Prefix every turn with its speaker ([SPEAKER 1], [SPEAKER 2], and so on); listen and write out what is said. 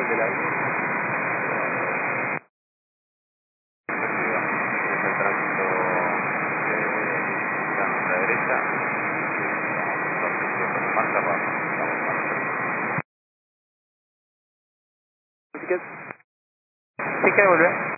[SPEAKER 1] el de la I. Es el tránsito a nuestra derecha. Vamos a marca, vamos a
[SPEAKER 2] ¿Sí quiere volver?